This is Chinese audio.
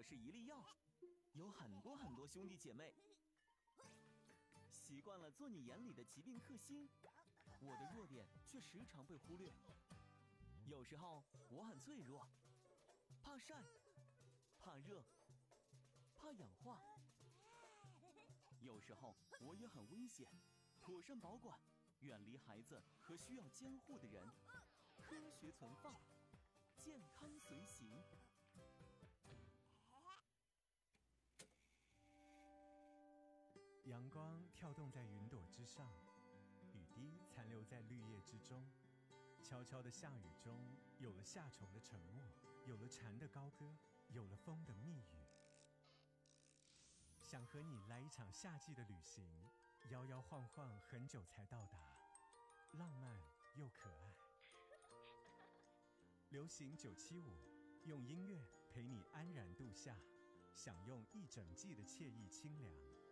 我是一粒药，有很多兄弟姐妹。习惯了做你眼里的疾病克星，我的弱点却时常被忽略。有时候我很脆弱，怕晒，怕热，怕氧化。有时候我也很危险，妥善保管，远离孩子和需要监护的人，科学存放，健康随行。 阳光跳动在云朵之上，雨滴残留在绿叶之中。悄悄的下雨中，有了夏虫的沉默，有了蝉的高歌，有了风的密语。想和你来一场夏季的旅行，摇摇晃晃很久才到达，浪漫又可爱。流行975，用音乐陪你安然度夏，享用一整季的惬意清凉。